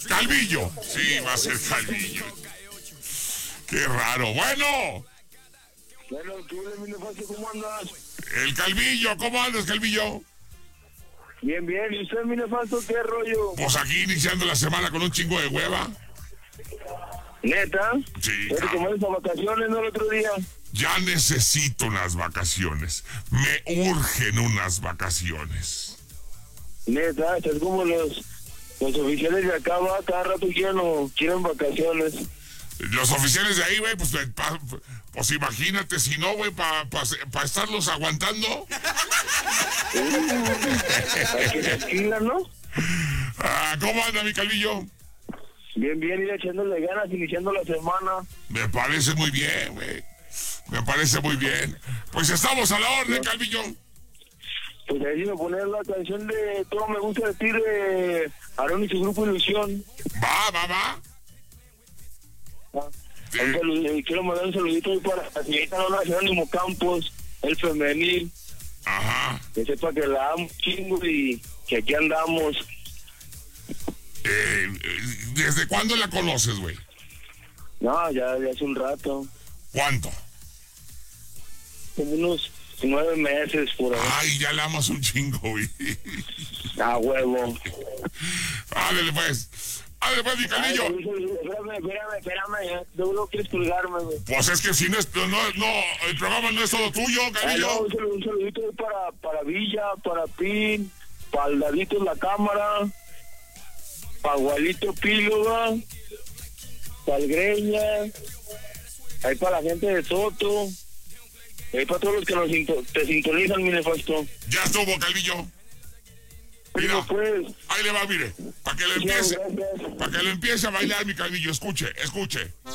Calvillo. Sí, va a ser Calvillo. Qué raro. Bueno. Bueno, tú, mi nefasto, ¿cómo andas? El Calvillo, ¿cómo andas, Calvillo? Bien, bien. ¿Y usted, mi nefasto, qué rollo? Pues aquí iniciando la semana con un chingo de hueva. ¿Neta? Sí, ¿Pero como esas vacaciones, no, el otro día? Ya necesito unas vacaciones. Me urgen unas vacaciones. Neta, es como los oficiales de acá, va, cada rato quieren vacaciones. Los oficiales de ahí, güey, pues imagínate, si no, güey, para estarlos aguantando. Hay que se esquilan, ¿no? ¿Cómo anda, mi Calvillo? Bien, bien, ir echándole ganas, iniciando la semana. Me parece muy bien, güey. Me parece muy bien. Pues estamos a la orden, Calvillo. Pues ahí me poner la canción de Todo me gusta de ti de Aarón y su grupo Ilusión. Va. Quiero mandar un saludito hoy para la señorita Lola Jerónimo Campos, el femenil. Ajá. Que sepa que la amo chingo y que aquí andamos. ¿Desde cuándo la conoces, güey? No, ya hace un rato. ¿Cuánto? Como unos 9 meses por ahí. Ay, ya la amas un chingo, güey. Huevo. Ándale, pues, mi Calvillo. Espérame, no quieres colgarme, güey. Pues es que si no, el programa no es todo tuyo, Calvillo. Un saludito para Villa, para Pin, para Aldadito La Cámara, para Gualito Pílova, para el Greña, ahí para la gente de Soto, ahí para todos los que te sintonizan, mi nefasto. Ya estuvo, Calvillo. Mira, pues, ahí le va, mire, para que le empiece a bailar, mi Calvillo, escuche.